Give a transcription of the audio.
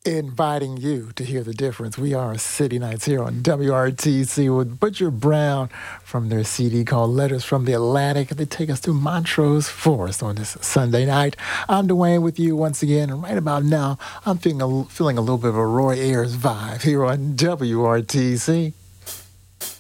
inviting you to hear the difference. We are City Nights here on WRTC with Butcher Brown from their CD called Letters from the Atlantic. They take us to Montrose Forest on this Sunday night. I'm Dwayne with you once again, and right about now, I'm feeling a little bit of a Roy Ayers vibe here on WRTC.